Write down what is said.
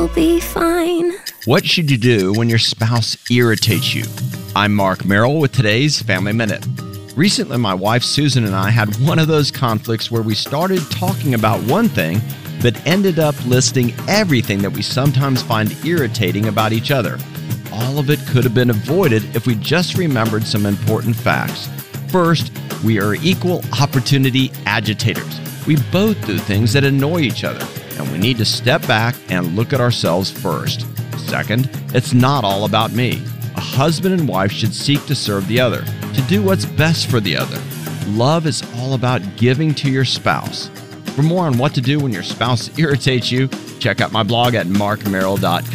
You'll be fine. What should you do when your spouse irritates you? I'm Mark Merrill with today's Family Minute. Recently, my wife Susan and I had one of those conflicts where we started talking about one thing but ended up listing everything that we sometimes find irritating about each other. All of it could have been avoided if we just remembered some important facts. First, we are equal opportunity agitators. We both do things that annoy each other, and we need to step back and look at ourselves first. Second, it's not all about me. A husband and wife should seek to serve the other, to do what's best for the other. Love is all about giving to your spouse. For more on what to do when your spouse irritates you, check out my blog at markmerrill.com.